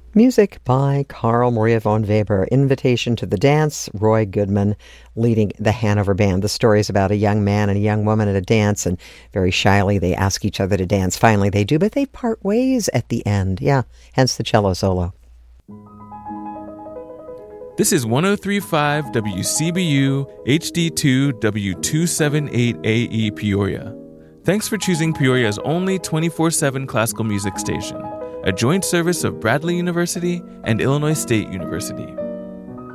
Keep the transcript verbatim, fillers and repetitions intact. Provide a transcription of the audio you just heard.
Music by Carl Maria von Weber. Invitation to the Dance, Roy Goodman leading the Hanover Band. The story is about a young man and a young woman at a dance, and very shyly they ask each other to dance. Finally they do, but they part ways at the end. Yeah, hence the cello solo. This is one oh three point five W C B U H D two W two seventy-eight A E Peoria. Thanks for choosing Peoria's only twenty-four seven classical music station, a joint service of Bradley University and Illinois State University.